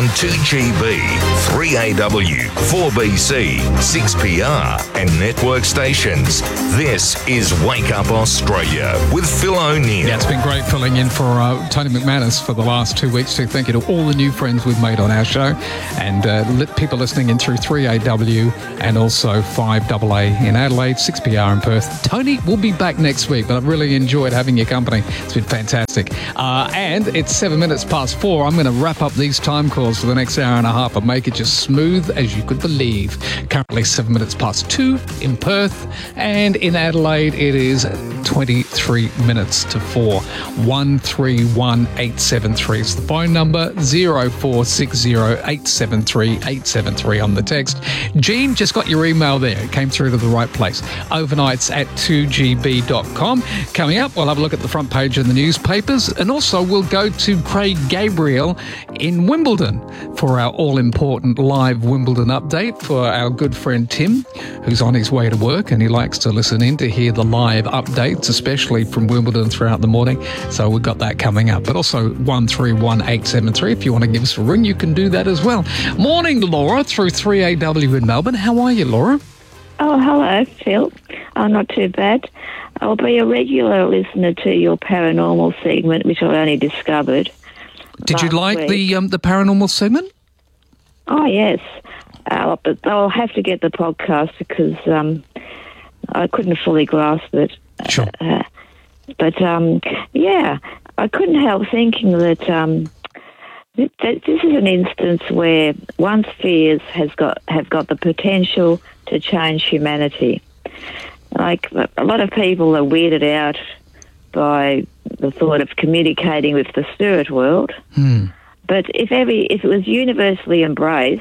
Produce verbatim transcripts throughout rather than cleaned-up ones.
on two G B, three A W, four B C, six P R and network stations. This is Wake Up Australia with Phil O'Neill. Yeah, it's been great filling in for uh, Tony McManus for the last two weeks. So thank you to all the new friends we've made on our show and uh, li- people listening in through three A W and also five A A in Adelaide, six P R in Perth. Tony will be back next week, but I've really enjoyed having your company. It's been fantastic. Uh, and it's seven minutes past four. I'm going to wrap up these time calls for the next hour and a half and make it just smooth as you could believe. Currently seven minutes past two in Perth, and in Adelaide it is twenty-three minutes to four. one three one eight seven three is the phone number. zero four six zero eight seven three eight seven three on the text. Jean, just got your email there. It came through to the right place. Overnights at two G B dot com. Coming up, we'll have a look at the front page of the newspapers, and also we'll go to Craig Gabriel in Wimbledon for our all-important live Wimbledon update for our good friend Tim, who's on his way to work, and he likes to listen in to hear the live updates, especially from Wimbledon throughout the morning. So we've got that coming up. But also one three one eight seven three, if you want to give us a ring, you can do that as well. Morning, Laura, through three A W in Melbourne. How are you, Laura? Oh, hello, Phil. Oh, not too bad. I'll be a regular listener to your paranormal segment, which I only discovered. Did you like week. the um, the paranormal segment? Oh, yes. Uh, but I'll have to get the podcast because um, I couldn't fully grasp it. Sure. Uh, but, um, yeah, I couldn't help thinking that, um, that this is an instance where one's fears has got have got the potential to change humanity. Like, a lot of people are weirded out by the thought of communicating with the spirit world. Hmm. But if every if it was universally embraced,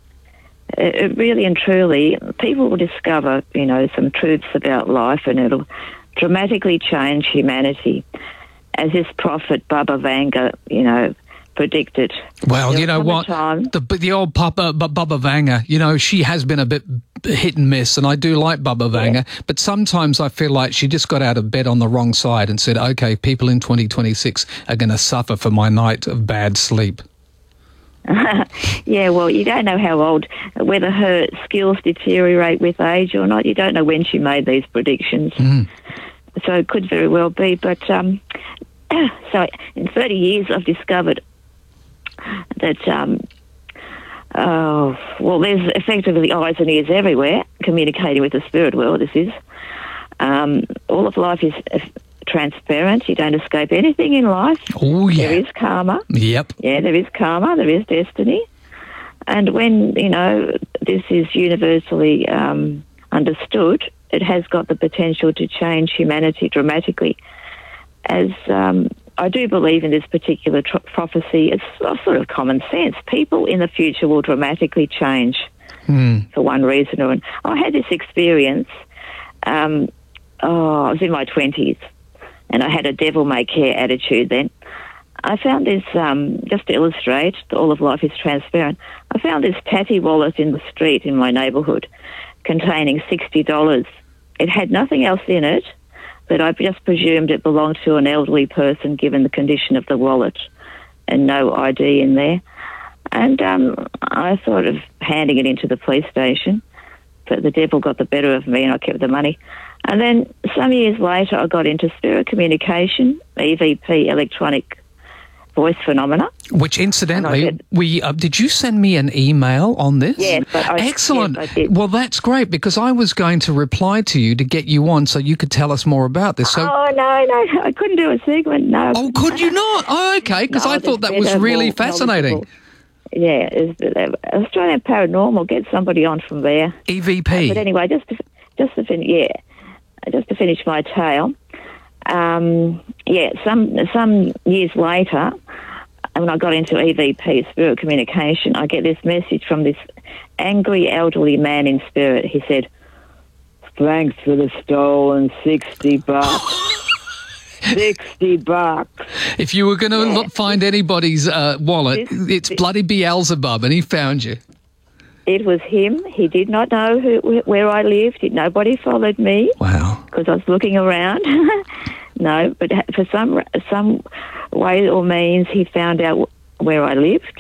it, it really and truly, people will discover, you know, some truths about life, and it'll dramatically change humanity, as this prophet Baba Vanga, you know, predicted. Well, There'll you know come a what? time- The the old Papa B- Baba Vanga, you know, she has been a bit hit and miss, and I do like Baba Vanga, Yeah. but sometimes I feel like she just got out of bed on the wrong side and said, okay, people in twenty twenty-six are going to suffer for my night of bad sleep. Yeah, well, you don't know how old, whether her skills deteriorate with age or not. You don't know when she made these predictions. Mm. So it could very well be. But um, so in thirty years, I've discovered that, um, oh, well, there's effectively eyes and ears everywhere communicating with the spirit world, this is. Um, all of life is uh, transparent. You don't escape anything in life. Oh, yeah. There is karma. Yep. Yeah, there is karma, there is destiny. And when, you know, this is universally um, understood, it has got the potential to change humanity dramatically. As um, I do believe in this particular tr- prophecy, it's a sort of common sense. People in the future will dramatically change Mm. for one reason or another. I had this experience, um, oh, I was in my twenties, and I had a devil-may-care attitude then. I found this, um, just to illustrate, all of life is transparent, I found this tatty wallet in the street in my neighbourhood containing sixty dollars. It had nothing else in it, but I just presumed it belonged to an elderly person given the condition of the wallet and no I D in there. And um, I thought of handing it into the police station, but the devil got the better of me and I kept the money. And then some years later, I got into spirit communication, E V P, electronic voice phenomena. Which, incidentally, And I did. we uh, did you send me an email on this? Yes, but I- Excellent. yes, I did. Well, that's great, because I was going to reply to you to get you on so you could tell us more about this. So, Oh, no, no, I couldn't do a segment, no. oh, could you not? Oh, okay, because No, I thought there's that was better, really more fascinating. knowledgeable. Yeah, is Australian Paranormal, get somebody on from there. E V P. But anyway, just to, just to fin- yeah, just to finish my tale, um, yeah, some some years later, when I got into E V P, spirit communication, I get this message from this angry elderly man in spirit. He said, "Thanks for the stolen sixty bucks." sixty bucks. If you were going to Yeah. find anybody's uh, wallet, This- it's bloody Beelzebub, and he found you. It was him. He did not know who, where I lived. He, nobody followed me Wow. because I was looking around. No, but for some some way or means, he found out where I lived.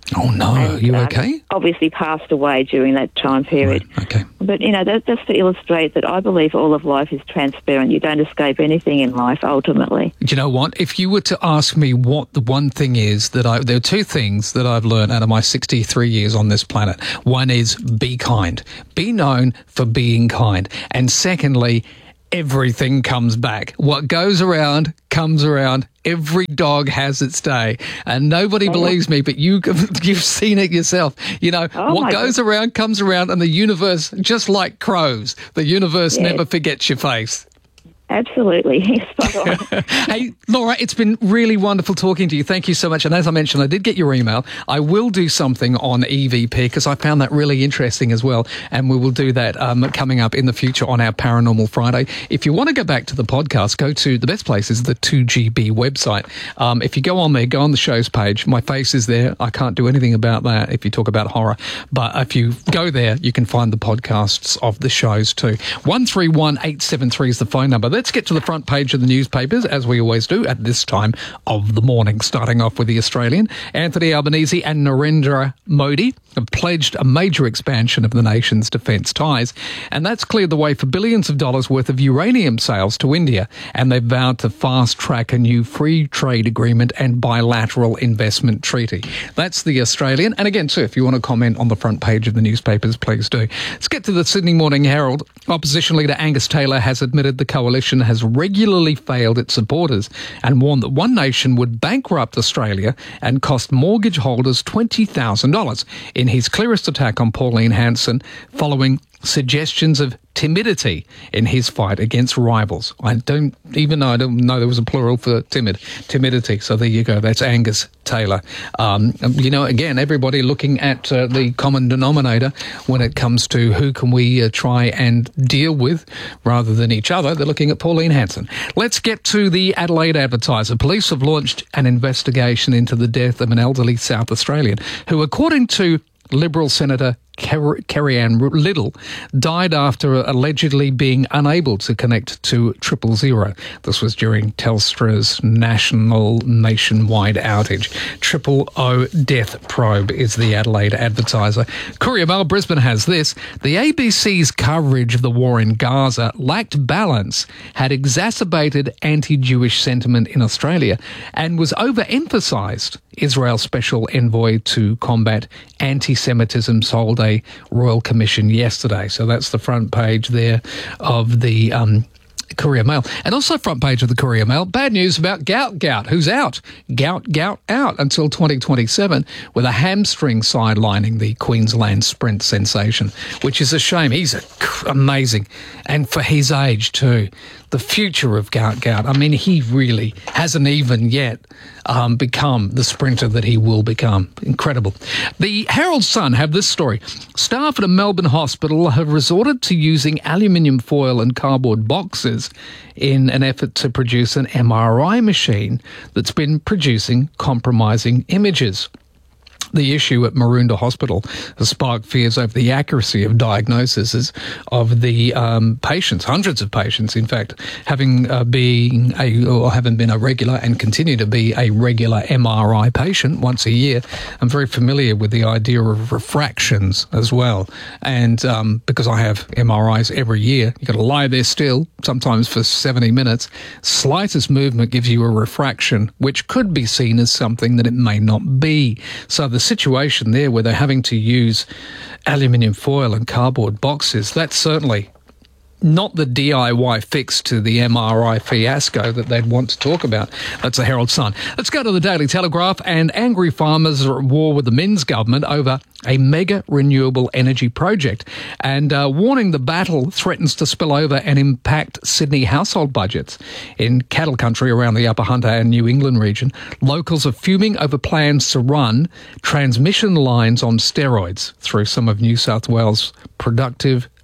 Oh, no. And, Are you uh, okay? Obviously passed away during that time period. Right. Okay. But, you know, that, that's to illustrate that I believe all of life is transparent. You don't escape anything in life, ultimately. Do you know what? If you were to ask me what the one thing is that I... There are two things that I've learned out of my sixty-three years on this planet. One is be kind. Be known for being kind. And secondly, everything comes back. What goes around comes around. Every dog has its day, and nobody oh. believes me, but you, you've seen it yourself. You know, oh what goes God. around comes around, and the universe, just like crows, the universe yes. never forgets your face. Absolutely. Spot on. Hey, Laura, it's been really wonderful talking to you. Thank you so much. And as I mentioned, I did get your email. I will do something on E V P because I found that really interesting as well. And we will do that um, coming up in the future on our Paranormal Friday. If you want to go back to the podcast, go to the best place is the two G B website. Um, if you go on there, go on the show's page. My face is there. I can't do anything about that if you talk about horror. But if you go there, you can find the podcasts of the shows too. one three one eight seven three is the phone number. Let's get to the front page of the newspapers, as we always do at this time of the morning, starting off with The Australian. Anthony Albanese and Narendra Modi have pledged a major expansion of the nation's defence ties, and that's cleared the way for billions of dollars worth of uranium sales to India, and they've vowed to fast-track a new free trade agreement and bilateral investment treaty. That's The Australian, and again, too, if you want to comment on the front page of the newspapers, please do. Let's get to the Sydney Morning Herald. Opposition leader Angus Taylor has admitted the coalition has regularly failed its supporters and warned that One Nation would bankrupt Australia and cost mortgage holders twenty thousand dollars in his clearest attack on Pauline Hanson following suggestions of timidity in his fight against rivals. I don't even know, I don't know there was a plural for timid, timidity. So there you go. That's Angus Taylor. Um, you know, again, everybody looking at uh, the common denominator when it comes to who can we uh, try and deal with rather than each other. They're looking at Pauline Hanson. Let's get to the Adelaide Advertiser. Police have launched an investigation into the death of an elderly South Australian who, according to Liberal Senator Kerry-Ann Liddle, died after allegedly being unable to connect to triple zero. This was during Telstra's national nationwide outage. Triple O death probe is the Adelaide Advertiser. Courier Mail Brisbane has this. The A B C's coverage of the war in Gaza lacked balance, had exacerbated anti-Jewish sentiment in Australia, and was overemphasised. Israel's special envoy to combat anti-Semitism sold a Royal Commission yesterday. So that's the front page there of the um, Courier Mail. And also front page of the Courier Mail, bad news about Gout Gout, who's out. Gout Gout out until twenty twenty-seven with a hamstring sidelining the Queensland sprint sensation, which is a shame. He's a, amazing. And for his age too. The future of Gout Gout. I mean, he really hasn't even yet um, become the sprinter that he will become. Incredible. The Herald Sun have this story. Staff at a Melbourne hospital have resorted to using aluminium foil and cardboard boxes in an effort to produce an M R I machine that's been producing compromising images. The issue at Maroondah Hospital has sparked fears over the accuracy of diagnoses of the um, patients, hundreds of patients, in fact, having uh, been a, or having been a regular and continue to be a regular M R I patient once a year. I'm very familiar with the idea of refractions as well. And um, because I have M R Is every year, you've got to lie there still, sometimes for seventy minutes. Slightest movement gives you a refraction, which could be seen as something that it may not be. So the situation there where they're having to use aluminium foil and cardboard boxes, that's certainly not the D I Y fix to the M R I fiasco that they'd want to talk about. That's the Herald Sun. Let's go to the Daily Telegraph. And angry farmers are at war with the Minns government over a mega renewable energy project, and uh, warning the battle threatens to spill over and impact Sydney household budgets. In cattle country around the Upper Hunter and New England region, locals are fuming over plans to run transmission lines on steroids through some of New South Wales' productive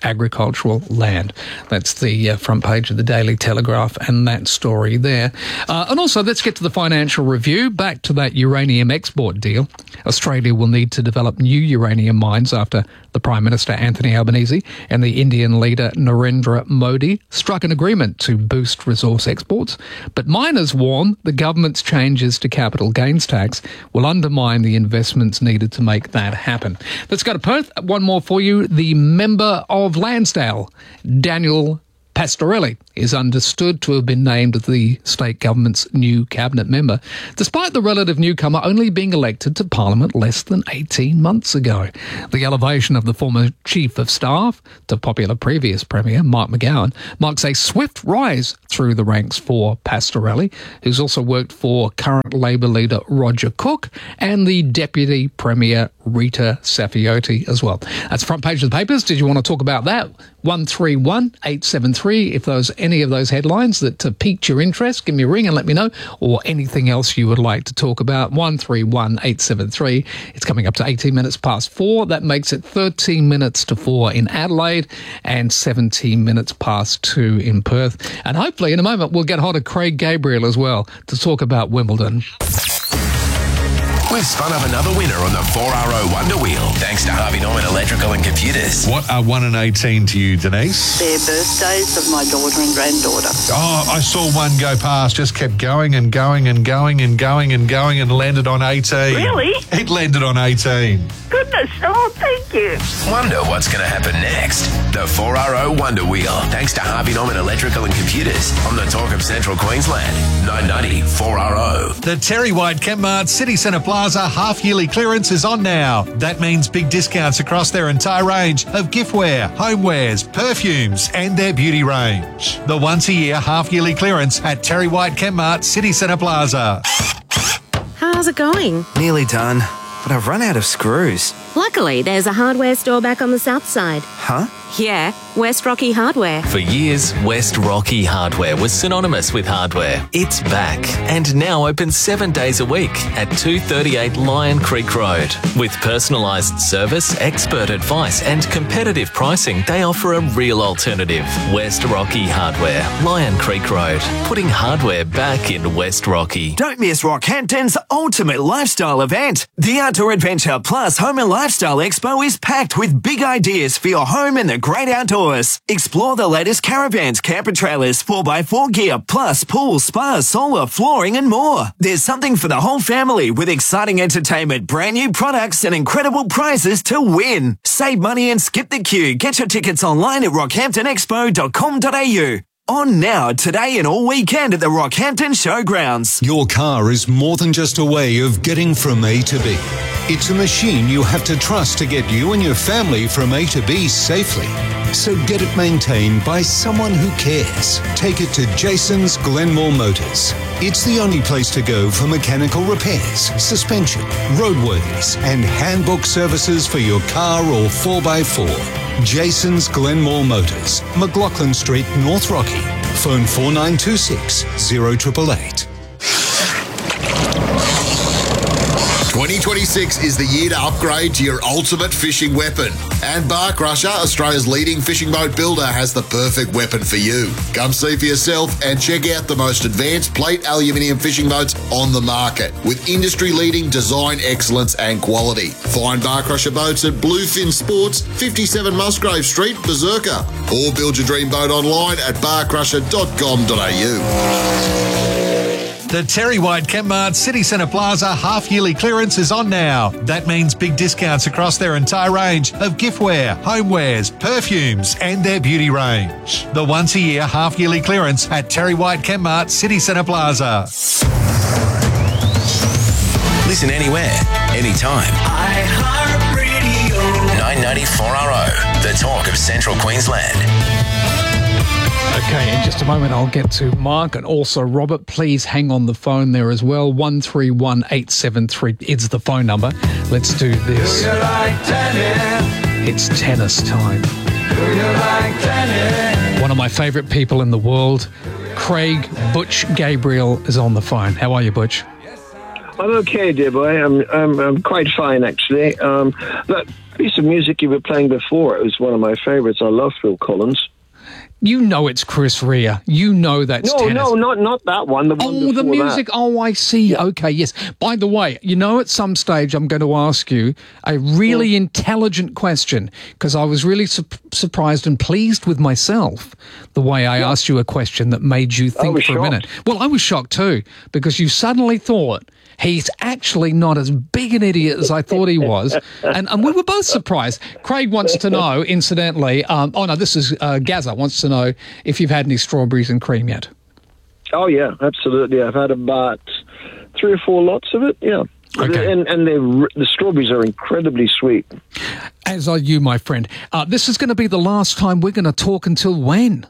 agricultural land. That's the uh, front page of the Daily Telegraph and that story there. Uh, and also, let's get to the financial review. Back to that uranium export deal. Australia will need to develop new uranium mines after the Prime Minister Anthony Albanese and the Indian leader Narendra Modi struck an agreement to boost resource exports. But miners warn the government's changes to capital gains tax will undermine the investments needed to make that happen. Let's go to Perth. One more for you. The member of Lansdale, Daniel Pastorelli, is understood to have been named the state government's new cabinet member, despite the relative newcomer only being elected to Parliament less than eighteen months ago. The elevation of the former Chief of Staff to popular previous Premier Mark McGowan marks a swift rise through the ranks for Pastorelli, who's also worked for current Labor leader Roger Cook and the Deputy Premier Rita Saffioti as well. That's front page of the papers. Did you want to talk about that? one three one, eight seven three. If those any of those headlines that uh, piqued your interest, give me a ring and let me know, or anything else you would like to talk about. one three one, eight seven three. It's coming up to eighteen minutes past four. That makes it thirteen minutes to four in Adelaide and seventeen minutes past two in Perth. And hopefully in a moment we'll get hold of Craig Gabriel as well to talk about Wimbledon. We've spun up another winner on the four R O Wonder Wheel, thanks to Harvey Norman Electrical and Computers. What are one and eighteen to you, Denise? They're birthdays of my daughter and granddaughter. Oh, I saw one go past, just kept going and going and going and going and going and landed on eighteen. Really? It landed on eighteen. Goodness, oh, thank you. Wonder what's going to happen next. The four R O Wonder Wheel, thanks to Harvey Norman Electrical and Computers, on the talk of Central Queensland. nine ninety four R O. The Terry White Chemmart City Centre Plaza half-yearly clearance is on now. That means big discounts across their entire range of giftware, homewares, perfumes and their beauty range. The once-a-year half-yearly clearance at Terry White Chemmart City Centre Plaza. How's it going? Nearly done, but I've run out of screws. Luckily, there's a hardware store back on the south side. Huh? Yeah, West Rocky Hardware. For years, West Rocky Hardware was synonymous with hardware. It's back and now open seven days a week at two thirty-eight Lion Creek Road. With personalised service, expert advice and competitive pricing, they offer a real alternative. West Rocky Hardware, Lion Creek Road, putting hardware back in West Rocky. Don't miss Rockhampton's ultimate lifestyle event. The Outdoor Adventure Plus Home and Lifestyle Expo is packed with big ideas for your home and the great outdoors. Explore the latest caravans, camper trailers, four by four gear, plus pool, spa, solar, flooring and more. There's something for the whole family with exciting entertainment, brand new products and incredible prizes to win. Save money and skip the queue. Get your tickets online at rockhampton expo dot com dot a u. On now, today and all weekend at the Rockhampton Showgrounds. Your car is more than just a way of getting from A to B. It's a machine you have to trust to get you and your family from A to B safely. So get it maintained by someone who cares. Take it to Jason's Glenmore Motors. It's the only place to go for mechanical repairs, suspension, roadworthies, and handbook services for your car or four by four. Jason's Glenmore Motors, McLaughlin Street, North Rocky. Phone four nine two six, zero eight eight eight. twenty twenty-six is the year to upgrade to your ultimate fishing weapon. And Bar Crusher, Australia's leading fishing boat builder, has the perfect weapon for you. Come see for yourself and check out the most advanced plate aluminium fishing boats on the market with industry-leading design excellence and quality. Find Bar Crusher boats at Bluefin Sports, fifty-seven Musgrave Street, Berserker, or build your dream boat online at bar crusher dot com dot a u. The Terry White Chemmart City Centre Plaza half-yearly clearance is on now. That means big discounts across their entire range of giftware, homewares, perfumes and their beauty range. The once-a-year half-yearly clearance at Terry White Chemmart City Centre Plaza. Listen anywhere, anytime. iHeartRadio. nine ninety four R O, the talk of Central Queensland. Okay, in just a moment I'll get to Mark and also Robert. Please hang on the phone there as well. one three one, eight seven three is the phone number. Let's do this. Do you like tennis? It's tennis time. Do you like tennis? One of my favourite people in the world, Craig Butch Gabriel, is on the phone. How are you, Butch? I'm okay, dear boy. I'm I'm, I'm quite fine, actually. Um, that piece of music you were playing before, it was one of my favourites. I love Phil Collins. You know it's Chris Rea. You know that's no, tennis. no, not not that one. The one oh, the before music. That. Oh, I see. Yeah. Okay, yes. By the way, you know, at some stage I'm going to ask you a really yeah. intelligent question because I was really su- surprised and pleased with myself the way I yeah. asked you a question that made you think for shocked. a minute. Well, I was shocked too because you suddenly thought, he's actually not as big an idiot as I thought he was. And, and we were both surprised. Craig wants to know, incidentally, um, oh no, this is uh, Gaza wants to know if you've had any strawberries and cream yet. Oh, yeah, absolutely. I've had about three or four lots of it, yeah. Okay. And, and the strawberries are incredibly sweet. As are you, my friend. Uh, this is going to be the last time we're going to talk until when?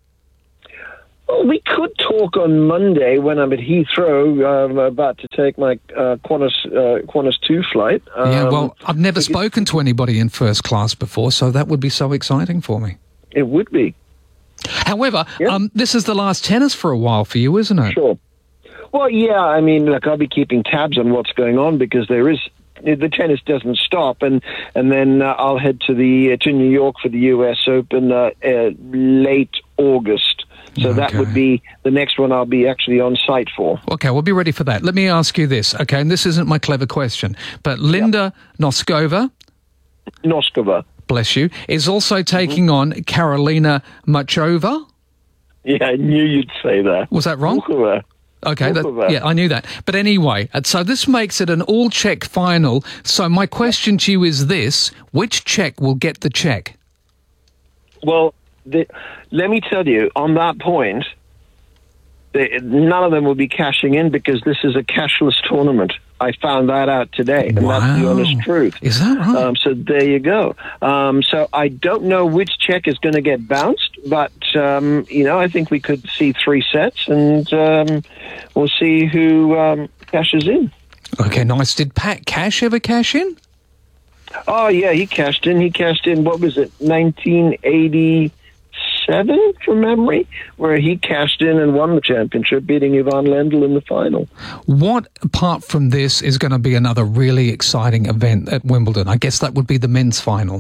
Well, we could talk on Monday when I'm at Heathrow. I'm about to take my uh, Qantas, uh, Qantas two flight. Um, yeah, well, I've never spoken to anybody in first class before, so that would be so exciting for me. It would be. However, yep. um, this is the last tennis for a while for you, isn't it? Sure. Well, yeah, I mean, look, I'll be keeping tabs on what's going on because there is... the tennis doesn't stop, and and then uh, I'll head to the uh, to New York for the U S Open uh, uh, late August. So okay. that would be the next one I'll be actually on site for. Okay, we'll be ready for that. Let me ask you this, okay, and this isn't my clever question, but Linda yep. Noskova, Noskova, bless you, is also taking mm-hmm. on Karolina Muchova. Yeah, I knew you'd say that. Was that wrong? Muchova. Okay, that, yeah, I knew that. But anyway, so this makes it an all-Czech final. So my question to you is this: which Czech will get the check? Well, the, let me tell you, on that point, they, none of them will be cashing in because this is a cashless tournament. I found that out today, and wow. that's the honest truth. Is that right? Um, so there you go. Um, so I don't know which check is going to get bounced, but, um, you know, I think we could see three sets, and um, we'll see who um, cashes in. Okay, nice. Did Pat Cash ever cash in? Oh, yeah, he cashed in. He cashed in, what was it, nineteen eighty-seven, from memory, where he cashed in and won the championship, beating Ivan Lendl in the final. What, apart from this, is going to be another really exciting event at Wimbledon? I guess that would be the men's final.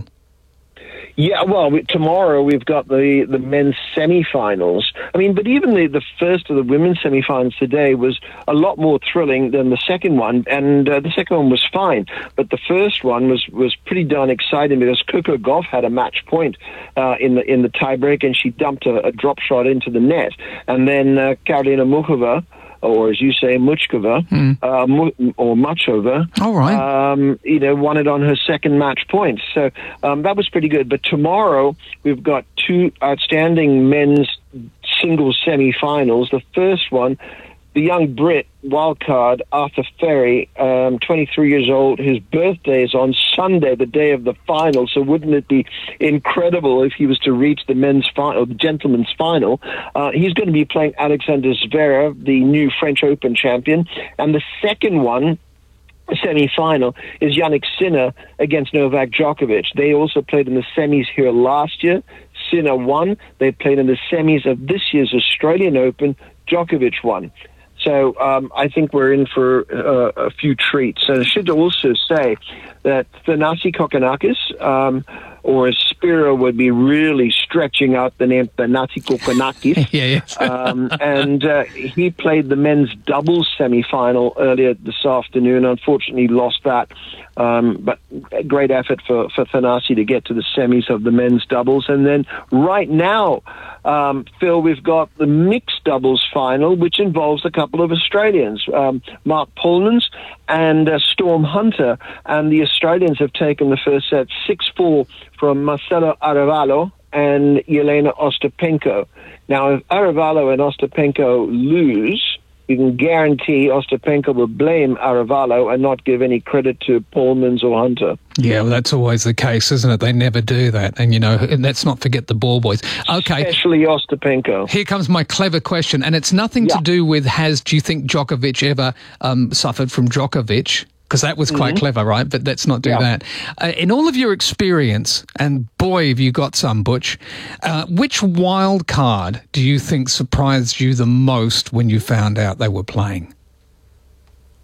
Yeah, well, we, tomorrow we've got the, the men's semi-finals. I mean, but even the, the first of the women's semi-finals today was a lot more thrilling than the second one, and uh, the second one was fine. But the first one was, was pretty darn exciting because Coco Gauff had a match point uh, in the in the tiebreak, and she dumped a, a drop shot into the net. And then uh, Karolina Muchova, or as you say, Muchkova, mm. uh, or Machova, all right. um, you know, won it on her second match point. So um, that was pretty good. But tomorrow we've got two outstanding men's singles semi-finals. The first one, the young Brit wildcard Arthur Ferry, um, twenty-three years old. His birthday is on Sunday, the day of the final. So wouldn't it be incredible if he was to reach the men's final, the gentleman's final? Uh, he's going to be playing Alexander Zverev, the new French Open champion. And the second one, semi-final, is Jannik Sinner against Novak Djokovic. They also played in the semis here last year. Sinner won. They played in the semis of this year's Australian Open. Djokovic won. So um, I think we're in for uh, a few treats. And I should also say that Thanasi Kokkinakis, um, or as Spiro would be really stretching out the name Thanasi Kokkinakis. yeah, yes. um, and uh, he played the men's doubles semi-final earlier this afternoon. Unfortunately, lost that. Um, but a great effort for, for Thanasi to get to the semis of the men's doubles. And then right now, um, Phil, we've got the mixed doubles final, which involves a couple of Australians, um, Mark Polmans and uh, Storm Hunter. And the Australians have taken the first set six four from Marcelo Arevalo and Yelena Ostapenko. Now, if Arevalo and Ostapenko lose, you can guarantee Ostapenko will blame Arevalo and not give any credit to Polmans or Hunter. Yeah, well, that's always the case, isn't it? They never do that. And, you know, and let's not forget the ball boys. Okay. Especially Ostapenko. Here comes my clever question, and it's nothing yeah. to do with has, do you think Djokovic ever um, suffered from Djokovic? Because that was quite mm-hmm. clever, right? But let's not do yeah. that. Uh, in all of your experience, and boy, have you got some, Butch, uh, which wild card do you think surprised you the most when you found out they were playing?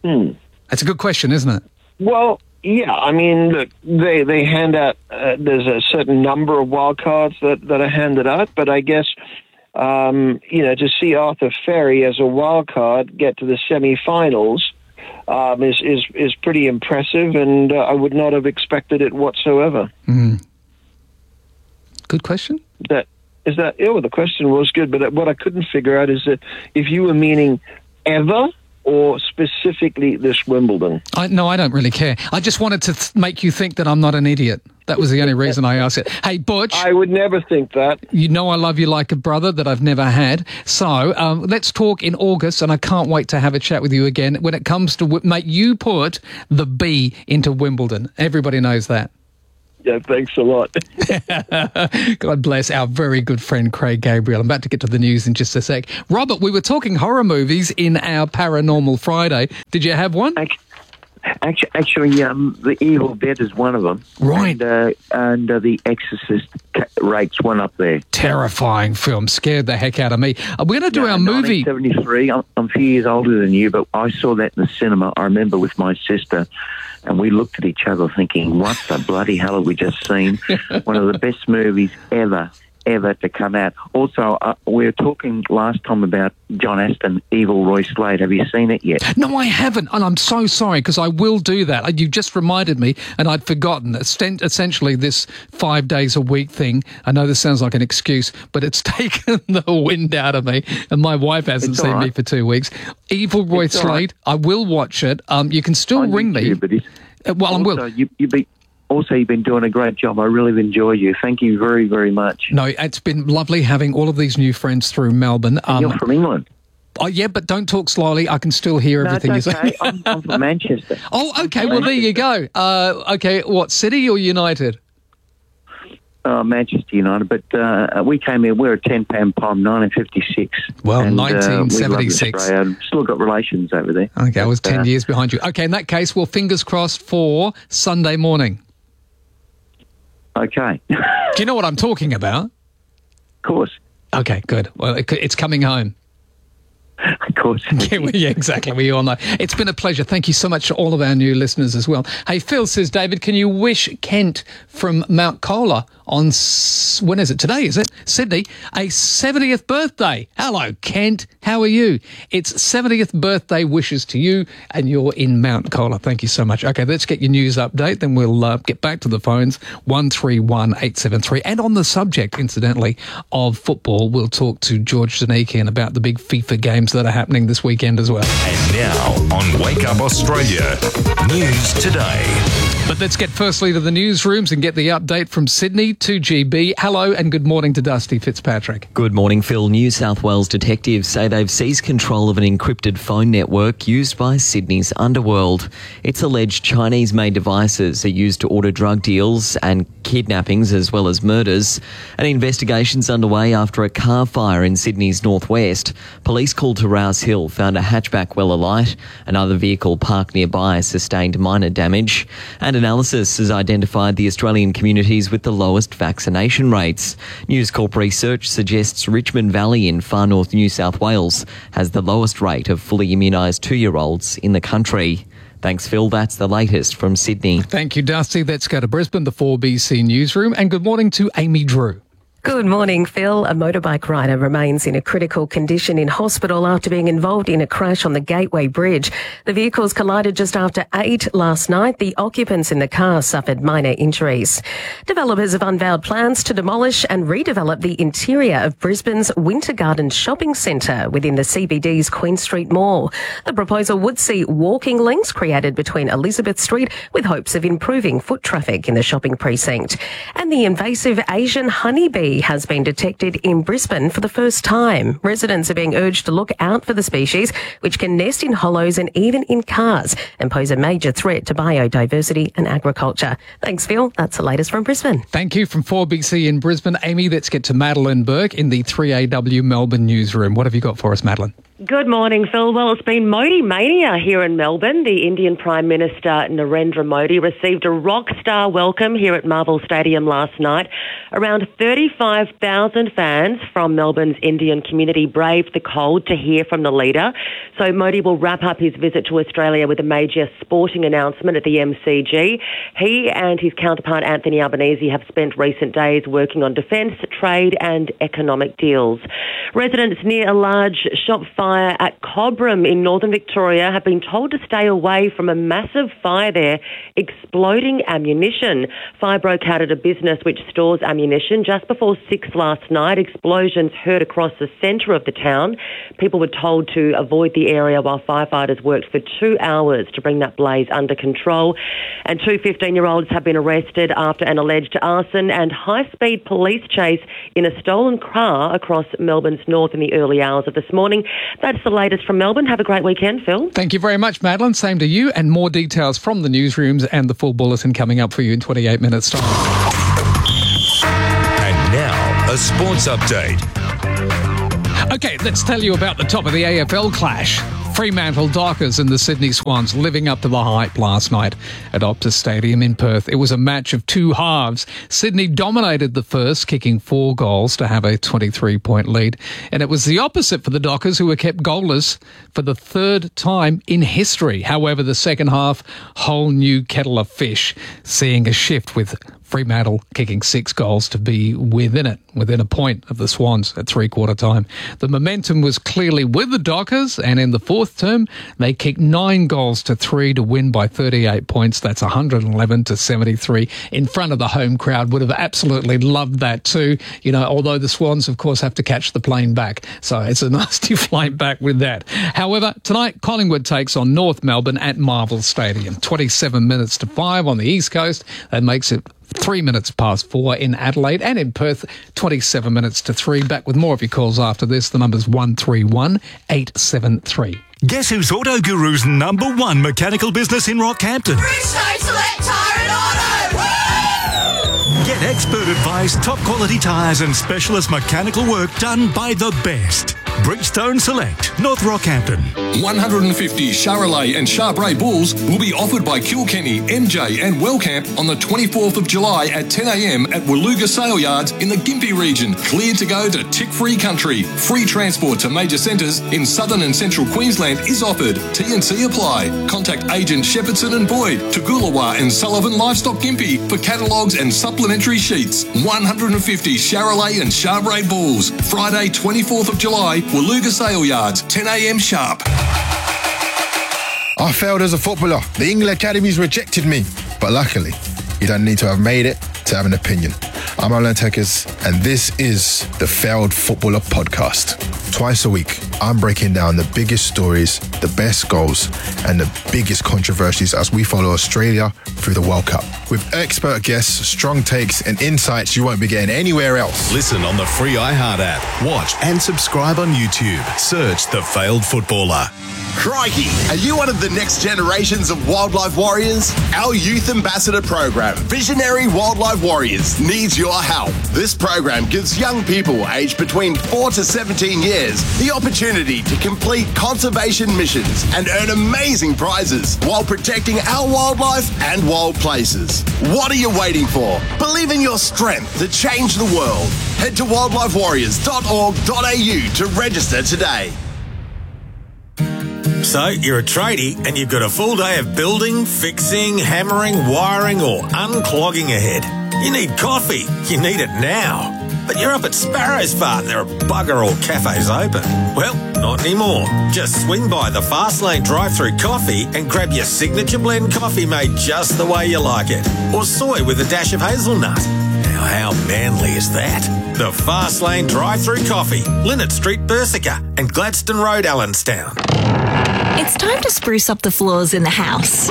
Hmm. That's a good question, isn't it? Well, yeah. I mean, look, they they hand out. Uh, there's a certain number of wild cards that, that are handed out, but I guess um, you know to see Arthur Ferry as a wild card get to the semi-finals um, is is is pretty impressive, and uh, I would not have expected it whatsoever. Mm. Good question. That is that. Yeah, well, the question was good, but what I couldn't figure out is that if you were meaning ever, or specifically this Wimbledon? I, no, I don't really care. I just wanted to th- make you think that I'm not an idiot. That was the only reason I asked it. Hey, Butch. I would never think that. You know I love you like a brother that I've never had. So um, let's talk in August, and I can't wait to have a chat with you again. When it comes to, mate, you put the B into Wimbledon. Everybody knows that. Yeah, thanks a lot. God bless our very good friend Craig Gabriel. I'm about to get to the news in just a sec. Robert, we were talking horror movies in our Paranormal Friday. Did you have one? Actually, actually um, The Evil Dead is one of them. Right. And, uh, and uh, The Exorcist rates one up there. Terrifying film. Scared the heck out of me. Uh, we're going to do no, our movie. nineteen seventy-three. I'm, I'm a few years older than you, but I saw that in the cinema. I remember with my sister, and we looked at each other thinking, what the bloody hell have we just seen? One of the best movies ever, ever to come out. Also, uh, we were talking last time about John Aston, Evil Roy Slade. Have you seen it yet? No, I haven't, and I'm so sorry, because I will do that. You just reminded me, and I'd forgotten. Essentially, this five days a week thing, I know this sounds like an excuse, but it's taken the wind out of me, and my wife hasn't It's seen all right. me for two weeks. Evil Roy It's all Slade, I will watch it. Um, you can still I ring need me. to, but it's- Uh, well, I also, will. You, you've been, also, you've been doing a great job. I really enjoy you. Thank you very, very much. No, it's been lovely having all of these new friends through Melbourne. And you're from England. Oh, yeah, but don't talk slowly. I can still hear No, everything it's you're okay. saying. I'm, I'm from Manchester. Oh, okay. Well, there you go. Uh, okay, what, City or United? Uh, Manchester United, but uh, we came here. We're a ten pound palm, nineteen fifty-six. Well, and, uh, nineteen seventy-six. we love Australia. Still got relations over there. Okay, I was But, ten uh, years behind you. Okay, in that case, well, fingers crossed for Sunday morning. Okay. Do you know what I'm talking about? Of course. Okay, good. Well, it, it's coming home. Of course. yeah, well, yeah, exactly. We all know. It's been a pleasure. Thank you so much to all of our new listeners as well. Hey, Phil says, David, can you wish Kent from Mount Colah on, s- when is it? Today, is it? Sydney, a seventieth birthday. Hello, Kent. How are you? It's seventieth birthday wishes to you, and you're in Mount Colah. Thank you so much. Okay, let's get your news update. Then we'll uh, get back to the phones, one three one eight seven three. And on the subject, incidentally, of football, we'll talk to George Zanikian about the big FIFA games that are happening this weekend as well. And now on Wake Up Australia, News Today. But let's get firstly to the newsrooms and get the update from Sydney to G B. Hello and good morning to Dusty Fitzpatrick. Good morning, Phil. New South Wales detectives say they've seized control of an encrypted phone network used by Sydney's underworld. It's alleged Chinese-made devices are used to order drug deals and kidnappings as well as murders. An investigation's underway after a car fire in Sydney's northwest. Police called to Rouse Hill found a hatchback well alight. Another vehicle parked nearby sustained minor damage. And analysis has identified the Australian communities with the lowest vaccination rates. News Corp research suggests Richmond Valley in far north New South Wales has the lowest rate of fully immunised two-year-olds in the country. Thanks, Phil. That's the latest from Sydney. Thank you, Dusty. Let's go to Brisbane, the four B C newsroom. And good morning to Amy Drew. Good morning, Phil. A motorbike rider remains in a critical condition in hospital after being involved in a crash on the Gateway Bridge. The vehicles collided just after eight last night. The occupants in the car suffered minor injuries. Developers have unveiled plans to demolish and redevelop the interior of Brisbane's Winter Garden shopping centre within the C B D's Queen Street Mall. The proposal would see walking links created between Elizabeth Street with hopes of improving foot traffic in the shopping precinct. And the invasive Asian honeybee has been detected in Brisbane for the first time. Residents are being urged to look out for the species, which can nest in hollows and even in cars and pose a major threat to biodiversity and agriculture. Thanks, Phil. That's the latest from Brisbane. Thank you from four B C in Brisbane. Amy, let's get to Madeline Burke in the three A W Melbourne newsroom. What have you got for us, Madeline? Good morning, Phil. Well, it's been Modi mania here in Melbourne. The Indian Prime Minister Narendra Modi received a rock star welcome here at Marvel Stadium last night. Around thirty-five thousand fans from Melbourne's Indian community braved the cold to hear from the leader. So Modi will wrap up his visit to Australia with a major sporting announcement at the M C G. He and his counterpart Anthony Albanese have spent recent days working on defence, trade and economic deals. Residents near a large shop fire at Cobram in northern Victoria have been told to stay away from a massive fire there, exploding ammunition. Fire broke out at a business which stores ammunition just before six last night. Explosions heard across the centre of the town. People were told to avoid the area while firefighters worked for two hours to bring that blaze under control. And two fifteen-year-olds have been arrested after an alleged arson and high-speed police chase in a stolen car across Melbourne's north in the early hours of this morning. That's the latest from Melbourne. Have a great weekend, Phil. Thank you very much, Madeline. Same to you. And more details from the newsrooms and the full bulletin coming up for you in twenty-eight minutes' time. And now, a sports update. Okay, let's tell you about the top of the A F L clash. Fremantle Dockers and the Sydney Swans living up to the hype last night at Optus Stadium in Perth. It was a match of two halves. Sydney dominated the first, kicking four goals to have a twenty-three point lead. And it was the opposite for the Dockers, who were kept goalless for the third time in history. However, the second half, whole new kettle of fish, seeing a shift with Fremantle kicking six goals to be within it, within a point of the Swans at three-quarter time. The momentum was clearly with the Dockers, and in the fourth term, they kicked nine goals to three to win by thirty-eight points. That's one hundred eleven to seventy-three in front of the home crowd. Would have absolutely loved that too, you know, although the Swans, of course, have to catch the plane back. So it's a nasty flight back with that. However, tonight, Collingwood takes on North Melbourne at Marvel Stadium. twenty-seven minutes to five on the East Coast. That makes it three minutes past four in Adelaide, and in Perth, twenty-seven minutes to three. Back with more of your calls after this. The number's one three one, eight seven three. Guess who's Auto Guru's number one mechanical business in Rockhampton? Bridgestone Select Tyre and Auto! Woo! Get expert advice, top quality tyres and specialist mechanical work done by the best. Bridgestone Select, North Rockhampton. one hundred fifty Charolais and Charbray bulls will be offered by Kilkenny, M J and Wellcamp on the twenty-fourth of July at ten a m at Waluga Sale Yards in the Gympie region. Cleared to go to tick-free country. Free transport to major centres in southern and central Queensland is offered. T and C apply. Contact agent Shepherdson and Boyd, Toogoolawah and Sullivan Livestock Gympie for catalogues and supplementary sheets. one hundred fifty Charolais and Charbray bulls. Friday, twenty-fourth of July, Waluga Sale Yards, ten a m sharp. I failed as a footballer. The England Academies rejected me. But luckily, you don't need to have made it to have an opinion. I'm Alan Tekers, and this is the Failed Footballer Podcast. Twice a week, I'm breaking down the biggest stories, the best goals, and the biggest controversies as we follow Australia through the World Cup. With expert guests, strong takes, and insights you won't be getting anywhere else. Listen on the free iHeart app. Watch and subscribe on YouTube. Search The Failed Footballer. Crikey, are you one of the next generations of wildlife warriors? Our youth ambassador program, Visionary Wildlife Warriors, needs your help. This program gives young people aged between four to seventeen years the opportunity to complete conservation missions and earn amazing prizes while protecting our wildlife and wild places. What are you waiting for? Believe in your strength to change the world. Head to wildlife warriors dot org dot a u to register today. So, you're a tradie and you've got a full day of building, fixing, hammering, wiring or unclogging ahead. You need coffee. You need it now. But you're up at Sparrow's Fart. There are bugger all cafes open. Well, not anymore. Just swing by the Fastlane drive-through coffee and grab your signature blend coffee made just the way you like it. Or soy with a dash of hazelnut. Now, how manly is that? The Fastlane drive-through coffee. Linnet Street, Bersica and Gladstone Road, Allenstown. It's time to spruce up the floors in the house.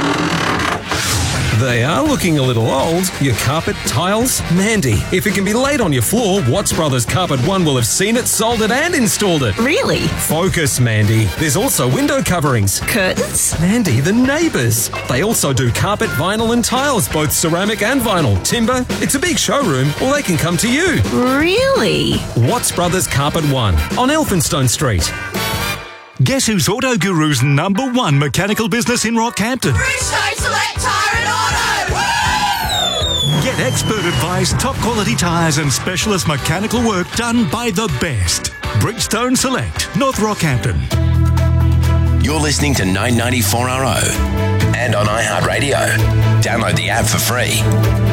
They are looking a little old. Your carpet, tiles, Mandy. If it can be laid on your floor, Watts Brothers Carpet One will have seen it, sold it and installed it. Really? Focus, Mandy. There's also window coverings. Curtains? Mandy, the neighbours. They also do carpet, vinyl and tiles, both ceramic and vinyl. Timber. It's a big showroom, or they can come to you. Really? Watts Brothers Carpet One on Elphinstone Street. Guess who's Auto Guru's number one mechanical business in Rockhampton? Bridgestone Select Tyre and Auto. Woo! Get expert advice, top quality tyres and specialist mechanical work done by the best. Bridgestone Select, North Rockhampton. You're listening to nine ninety-four R O and on iHeartRadio. Download the app for free.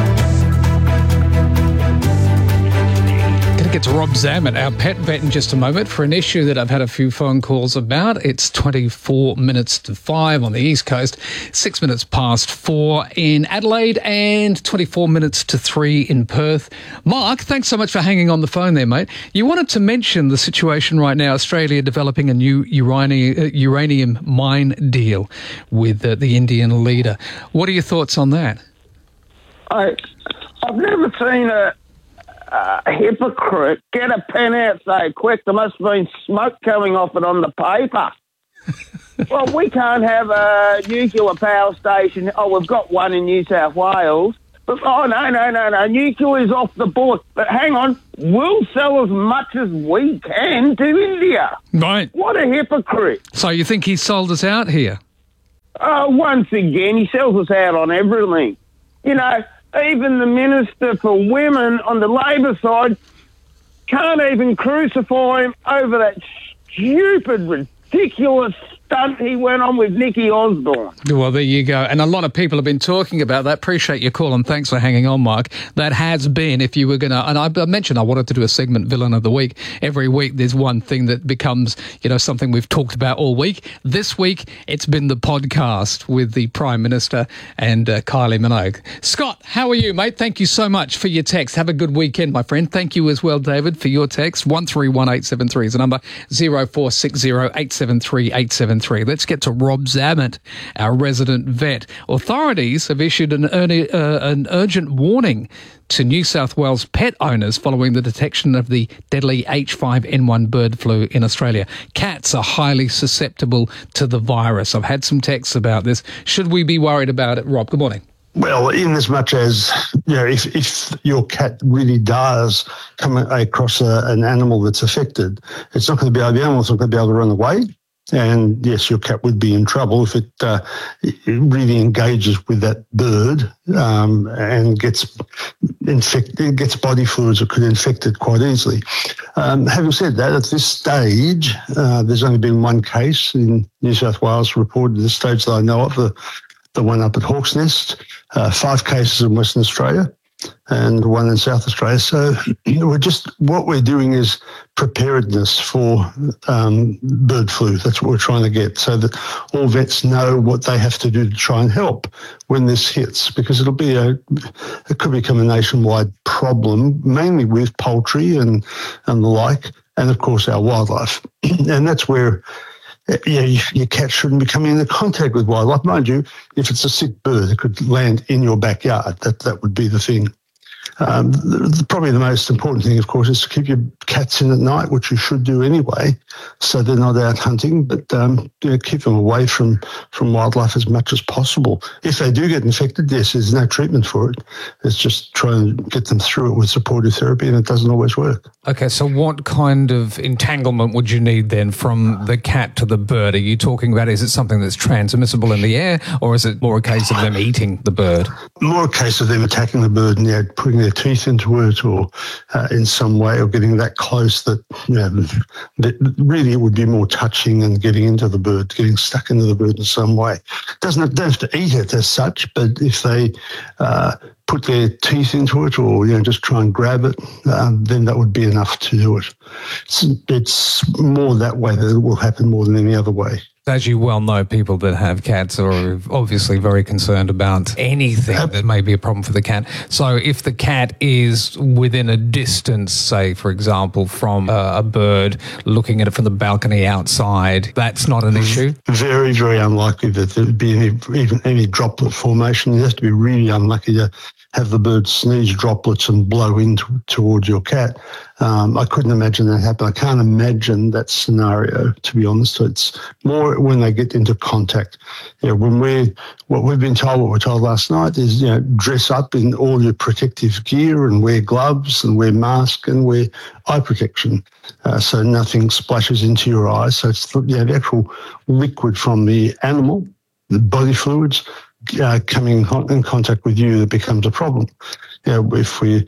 Going to get to Rob Zammit, our pet vet, in just a moment for an issue that I've had a few phone calls about. It's twenty-four minutes to five on the East Coast, six minutes past four in Adelaide, and twenty-four minutes to three in Perth. Mark, thanks so much for hanging on the phone there, mate. You wanted to mention the situation right now, Australia developing a new uranium, uh, uranium mine deal with uh, the Indian leader. What are your thoughts on that? I, I've never seen a Uh, hypocrite get a pen out so quick. There must have been smoke coming off it on the paper. Well, we can't have a nuclear power station. Oh, we've got one in New South Wales. But, oh, no, no, no, no. Nuclear is off the board. But hang on. We'll sell as much as we can to India. Right. What a hypocrite. So you think he sold us out here? Uh, once again, he sells us out on everything. You know, even the Minister for Women on the Labor side can't even crucify him over that stupid, ridiculous stunt he went on with Nikki Osborne. Well, there you go. And a lot of people have been talking about that. Appreciate your call, and thanks for hanging on, Mark. That has been, if you were going to, and I mentioned I wanted to do a segment, Villain of the Week. Every week there's one thing that becomes, you know, something we've talked about all week. This week, it's been the podcast with the Prime Minister and uh, Kylie Minogue. Scott, how are you, mate? Thank you so much for your text. Have a good weekend, my friend. Thank you as well, David, for your text. one three one eight seven three is the number, zero four six zero eight seven three eight seven three. Let's get to Rob Zammit, our resident vet. Authorities have issued an, early, uh, an urgent warning to New South Wales pet owners following the detection of the deadly H five N one bird flu in Australia. Cats are highly susceptible to the virus. I've had some texts about this. Should we be worried about it? Rob, good morning. Well, in as much as, you know, if, if your cat really does come across a, an animal that's affected, it's not going to be able, the animal's not going to be able to run away. And yes, your cat would be in trouble if it, uh, it really engages with that bird um, and gets infected, gets body fluids that could infect it quite easily. Um, having said that, at this stage, uh, there's only been one case in New South Wales reported at this stage that I know of, the, the one up at Hawk's Nest, uh, five cases in Western Australia and one in South Australia. So we're just, what we're doing is preparedness for um, bird flu. That's what we're trying to get, so that all vets know what they have to do to try and help when this hits, because it'll be a, it could become a nationwide problem, mainly with poultry and, and the like, and of course our wildlife. And that's where, yeah, your cat shouldn't be coming into contact with wildlife. Mind you, if it's a sick bird, it could land in your backyard. That that would be the thing. Um, the, the, probably the most important thing, of course, is to keep your cats in at night, which you should do anyway, so they're not out hunting, but um, you know, keep them away from, from wildlife as much as possible. If they do get infected, yes, there's no treatment for it. It's just try and get them through it with supportive therapy, and it doesn't always work. Okay, so what kind of entanglement would you need then from the cat to the bird? Are you talking about, is it something that's transmissible in the air, or is it more a case of them eating the bird? More a case of them attacking the bird and yeah, putting their teeth into it, or uh, in some way, or getting that close that, you know, that really it would be more touching and getting into the bird, getting stuck into the bird in some way. Doesn't don't have to eat it as such, but if they uh, put their teeth into it, or you know, just try and grab it, um, then that would be enough to do it. It's, it's more that way that it will happen more than any other way. As you well know, people that have cats are obviously very concerned about anything that may be a problem for the cat. So if the cat is within a distance, say, for example, from a, a bird, looking at it from the balcony outside, that's not an issue? Very, very unlikely that there would be any, even any droplet formation. You have to be really unlucky to have the bird sneeze droplets and blow in to, towards your cat. Um, I couldn't imagine that happen. I can't imagine that scenario, to be honest. So it's more when they get into contact. You know, when we what we've been told, what we're told last night is, you know, dress up in all your protective gear and wear gloves and wear mask and wear eye protection, uh, so nothing splashes into your eyes. So it's the, you know, the actual liquid from the animal, the body fluids, Uh, coming in contact with you, that becomes a problem. You know, if we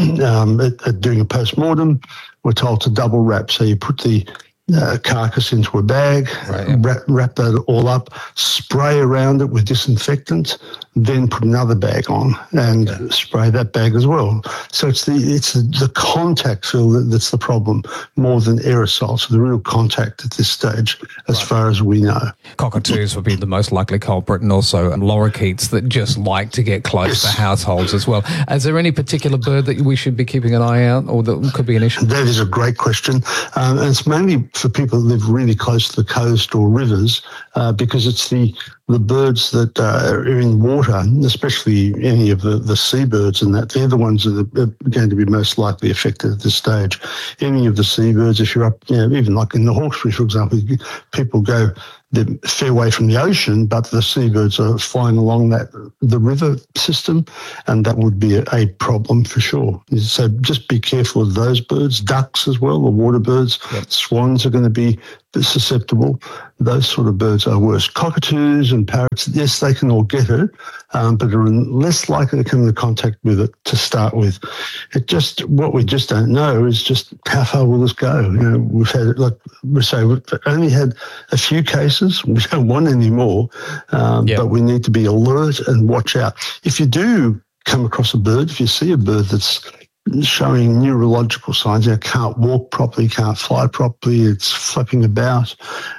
um, at, at doing a post-mortem, we're told to double wrap. So you put the uh, carcass into a bag, right, yeah. wrap, wrap that all up, spray around it with disinfectant, then put another bag on and yeah. spray that bag as well. So it's the it's the, the contact, Phil, that, that's the problem more than aerosol. So the real contact at this stage, as right. far as we know. Cockatoos would be the most likely culprit, and also lorikeets that just like to get close yes. to households as well. Is there any particular bird that we should be keeping an eye out, or that could be an issue? That is a great question, um, and it's mainly for people that live really close to the coast or rivers, uh, because it's the the birds that uh, are in water, especially any of the, the seabirds and that, they're the ones that are going to be most likely affected at this stage. Any of the seabirds, if you're up, you know, even like in the Hawkesbury, for example, people go they're a fair way from the ocean, but the seabirds are flying along that the river system, and that would be a, a problem for sure. So just be careful of those birds, ducks as well, the water birds, yep. swans are going to be susceptible. Those sort of birds are worse. Cockatoos and parrots, yes, they can all get it, um, but are less likely to come into contact with it to start with. It just, what we just don't know is just how far will this go? You know, we've had, like we say, we've only had a few cases. We don't want any more, um, yep. but we need to be alert and watch out. If you do come across a bird, if you see a bird that's showing neurological signs, you know, can't walk properly, can't fly properly, it's flapping about,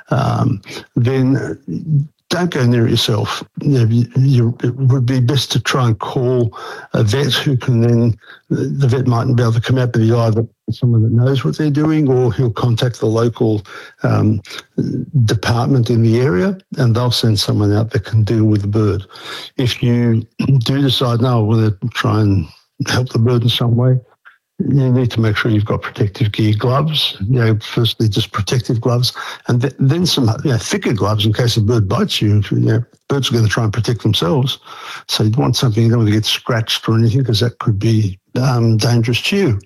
um, then don't go near it yourself. You know, you, you, it would be best to try and call a vet who can then, the vet mightn't be able to come out, but he's either someone that knows what they're doing, or he'll contact the local um, department in the area, and they'll send someone out that can deal with the bird. If you do decide, no, I want to try and help the bird in some way, you need to make sure you've got protective gear, gloves, you know, firstly just protective gloves, and th- then some you know, thicker gloves in case a bird bites you. You know, birds are going to try and protect themselves. So you'd want something you don't want to get scratched or anything, because that could be um, dangerous to you.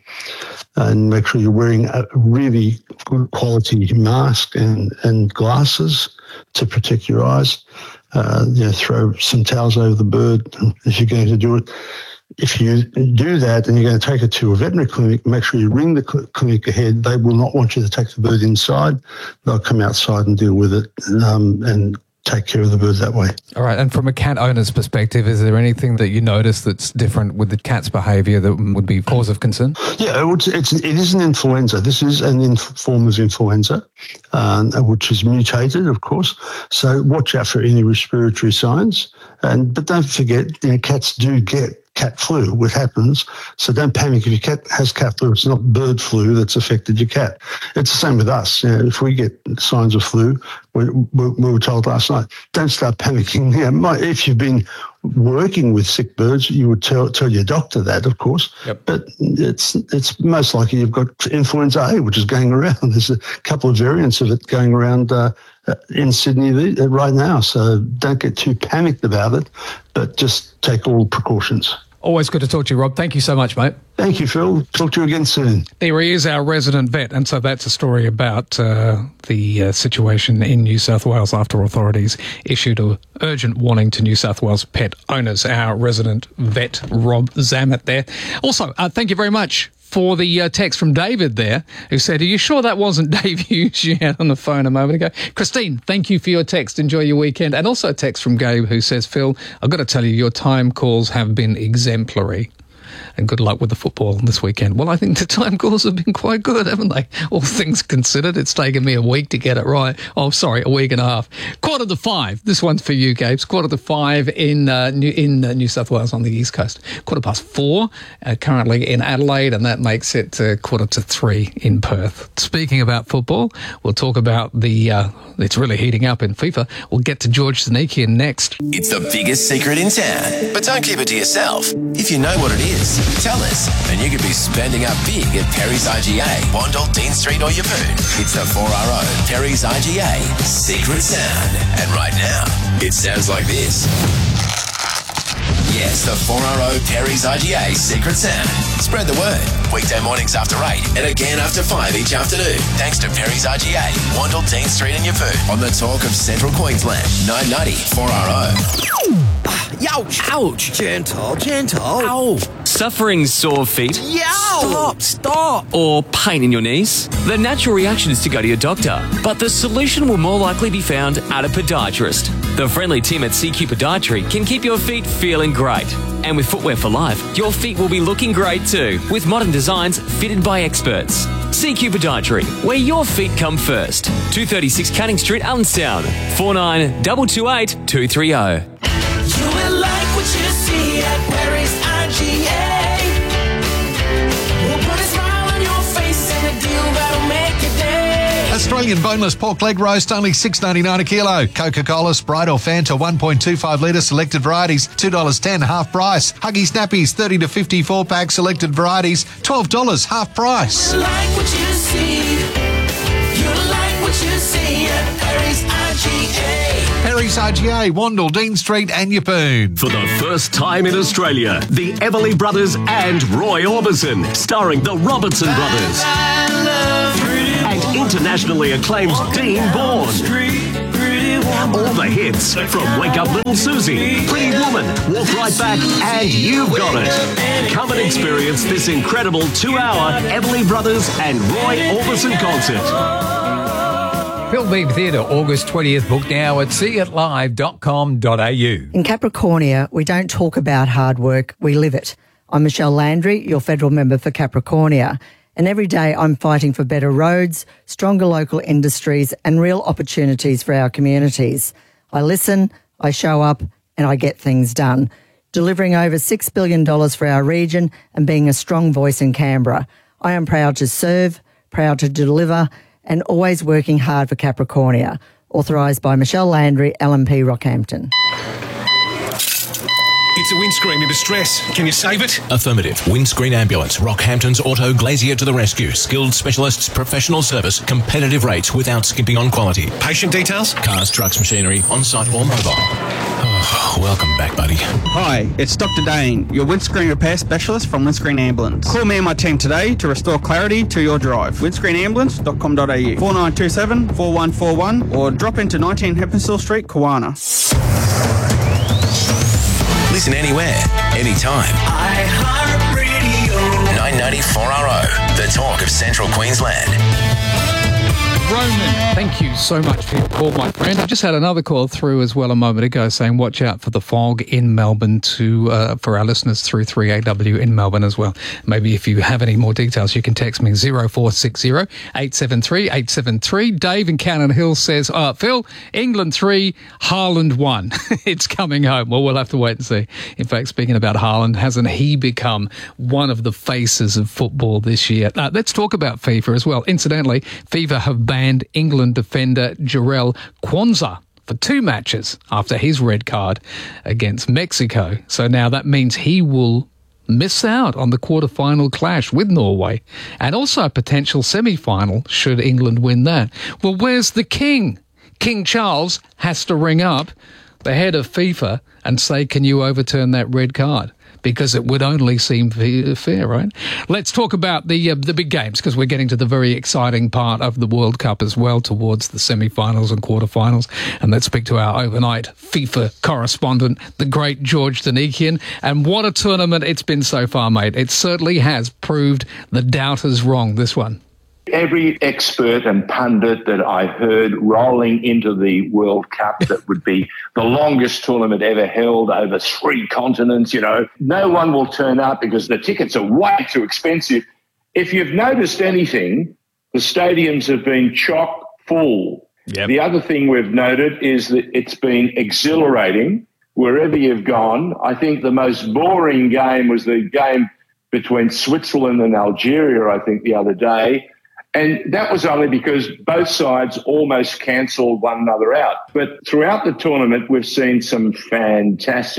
And make sure you're wearing a really good quality mask and, and glasses to protect your eyes. Uh, you know, throw some towels over the bird if you're going to do it. If you do that and you're going to take it to a veterinary clinic, make sure you ring the cl- clinic ahead. They will not want you to take the bird inside. They'll come outside and deal with it um, and take care of the bird that way. All right. And from a cat owner's perspective, is there anything that you notice that's different with the cat's behaviour that would be cause of concern? Yeah, it's, it's, it is an influenza. This is an inf- form of influenza, um, which is mutated, of course. So watch out for any respiratory signs. And but don't forget, you know, cats do get cat flu, which happens. So don't panic if your cat has cat flu. It's not bird flu that's affected your cat. It's the same with us. You know, if we get signs of flu, we, we, we were told last night, don't start panicking. You know, if you've been working with sick birds, you would tell tell your doctor that, of course. Yep. But it's it's most likely you've got influenza A, which is going around. There's a couple of variants of it going around uh, in Sydney right now. So don't get too panicked about it, but just take all precautions. Always good to talk to you, Rob. Thank you so much, mate. Thank you, Phil. Talk to you again soon. There he is, our resident vet. And so that's a story about uh, the uh, situation in New South Wales after authorities issued an urgent warning to New South Wales pet owners. Our resident vet, Rob Zammit there. Also, uh, thank you very much for the uh, text from David there, who said, are you sure that wasn't Dave Hughes you had on the phone a moment ago? Christine, thank you for your text. Enjoy your weekend. And also a text from Gabe, who says, Phil, I've got to tell you, your time calls have been exemplary. And good luck with the football this weekend. Well, I think the time calls have been quite good, haven't they? All things considered, it's taken me a week to get it right. Oh, sorry, a week and a half. Quarter to five. This one's for you, Gabes. Quarter to five in uh, New, in uh, New South Wales on the East Coast. Quarter past four uh, currently in Adelaide, and that makes it uh, quarter to three in Perth. Speaking about football, we'll talk about the, uh, it's really heating up in FIFA. We'll get to George Zanikian next. It's the biggest secret in town, but don't keep it to yourself. If you know what it is, Warriors? Tell us, and you could be spending up big at Perry's I G A, Wandle, Dean Street or Yeppoon. It's the four R O Perry's I G A Secret Sound. And right now, it sounds like this. Yes, the four R O Perry's I G A Secret Sound. Spread the word. Weekday mornings after eight and again after five each afternoon. Thanks to Perry's I G A, Wandle, Dean Street and Yeppoon on the Talk of Central Queensland. nine ninety four R O. Ouch! Ouch! Gentle, gentle. Ow! Suffering sore feet? Yow! Stop! Stop! Or pain in your knees? The natural reaction is to go to your doctor, but the solution will more likely be found at a podiatrist. The friendly team at C Q Podiatry can keep your feet feeling great. And with Footwear for Life, your feet will be looking great too, with modern designs fitted by experts. C Q Podiatry, where your feet come first. two thirty-six Canning Street, Allenstown. four nine two two eight two three zero. You will like what you see at Perry's I G A. We'll put a smile on your face and a deal that'll make your day. Australian boneless pork leg roast, only six dollars ninety-nine a kilo. Coca-Cola, Sprite or Fanta, one point two five litre selected varieties, two dollars ten half price. Huggy Snappies, thirty to fifty-four pack selected varieties, twelve dollars half price. You like what you see. You like what you see at Perry's I G A. Perry's I G A, Wandle, Dean Street and Yeppoon. For the first time in Australia, the Everly Brothers and Roy Orbison, starring the Robertson Brothers. And internationally acclaimed Dean Bourne. All the hits from Wake Up Little Susie, Pretty Woman, Walk Right Back, and You've Got It. Come and experience this incredible two-hour Everly Brothers and Roy Orbison concert. Phil Beam Theatre, August twentieth. Book now at see it live dot com dot a u. In Capricornia, we don't talk about hard work, we live it. I'm Michelle Landry, your federal member for Capricornia, and every day I'm fighting for better roads, stronger local industries and real opportunities for our communities. I listen, I show up and I get things done, delivering over six billion dollars for our region and being a strong voice in Canberra. I am proud to serve, proud to deliver and always working hard for Capricornia. Authorised by Michelle Landry, L M P Rockhampton. It's a windscreen in distress. Can you save it? Affirmative. Windscreen Ambulance. Rockhampton's Auto Glazier to the rescue. Skilled specialists, professional service, competitive rates without skimping on quality. Patient details? Cars, trucks, machinery, on-site or mobile. Oh, welcome back, buddy. Hi, it's Doctor Dane, your windscreen repair specialist from Windscreen Ambulance. Call me and my team today to restore clarity to your drive. windscreen ambulance dot com dot a u, four nine two seven, four one four one, or drop into nineteen Heppenstall Street, Kawana. Listen anywhere, anytime. iHeartRadio. nine ninety-four R O, the talk of Central Queensland. Roman, thank you so much for your call, my friend. I just had another call through as well a moment ago saying watch out for the fog in Melbourne to uh, for our listeners through three A W in Melbourne as well. Maybe if you have any more details, you can text me zero four six zero, eight seven three, eight seven three. Dave in Cannon Hill says, uh, Phil, England three, Haaland one. It's coming home. Well, we'll have to wait and see. In fact, speaking about Haaland, hasn't he become one of the faces of football this year? Uh, let's talk about FIFA as well. Incidentally, FIFA have banned England defender Jarell Quansah for two matches after his red card against Mexico. So now that means he will miss out on the quarter-final clash with Norway and also a potential semi-final should England win that. Well, where's the king? King Charles has to ring up the head of FIFA and say, can you overturn that red card? Because it would only seem fair, right? Let's talk about the uh, the big games, because we're getting to the very exciting part of the World Cup as well, towards the semi-finals and quarter-finals. And let's speak to our overnight FIFA correspondent, the great George Danikian. And what a tournament it's been so far, mate. It certainly has proved the doubters wrong, this one. Every expert and pundit that I heard rolling into the World Cup that would be the longest tournament ever held over three continents, you know, no one will turn up because the tickets are way too expensive. If you've noticed anything, the stadiums have been chock full. Yep. The other thing we've noted is that it's been exhilarating wherever you've gone. I think the most boring game was the game between Switzerland and Algeria, I think, the other day. And that was only because both sides almost cancelled one another out. But throughout the tournament, we've seen some fantastic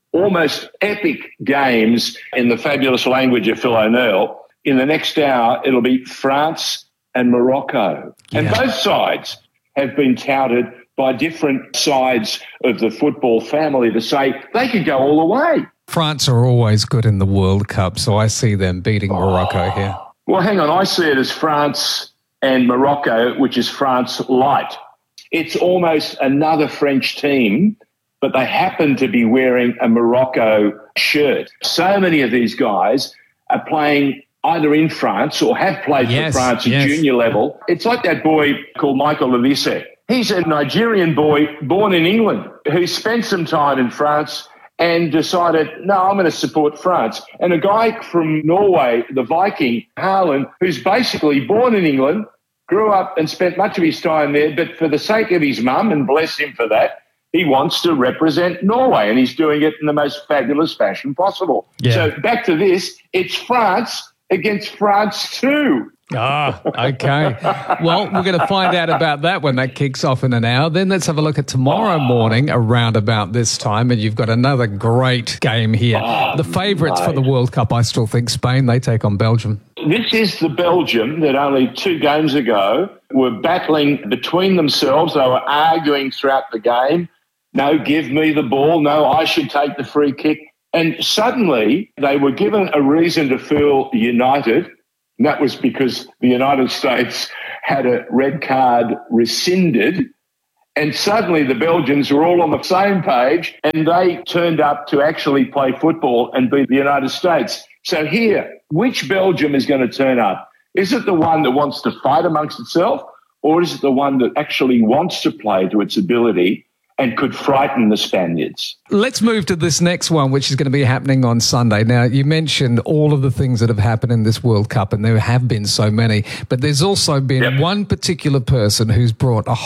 almost epic games in the fabulous language of Phil O'Neill. In the next hour, it'll be France and Morocco. And Yeah. both sides have been touted by different sides of the football family to say they could go all the way. France are always good in the World Cup, so I see them beating Morocco here. Well, hang on. I see it as France and Morocco, which is France light. It's almost another French team, but they happen to be wearing a Morocco shirt. So many of these guys are playing either in France or have played Yes, for France at yes. junior level. It's like that boy called Michael Olise. He's a Nigerian boy born in England who spent some time in France and decided, no, I'm going to support France. And a guy from Norway, the Viking, Haaland, who's basically born in England, grew up and spent much of his time there, but for the sake of his mum, and bless him for that, he wants to represent Norway, and he's doing it in the most fabulous fashion possible. Yeah. So back to this, it's France against France too. Ah, okay. Well, we're going to find out about that when that kicks off in an hour. Then let's have a look at tomorrow morning around about this time, and you've got another great game here. Oh, the favourites for mate. the World Cup, I still think Spain. They take on Belgium. This is the Belgium that only two games ago were battling between themselves. They were arguing throughout the game. No, give me the ball. No, I should take the free kick. And suddenly they were given a reason to feel united. And that was because the United States had a red card rescinded. And suddenly the Belgians were all on the same page and they turned up to actually play football and beat the United States. So here, which Belgium is going to turn up? Is it the one that wants to fight amongst itself, or is it the one that actually wants to play to its ability and could frighten the Spaniards? Let's move to this next one, which is going to be happening on Sunday. Now, you mentioned all of the things that have happened in this World Cup, and there have been so many, but there's also been Yep. one particular person who's brought a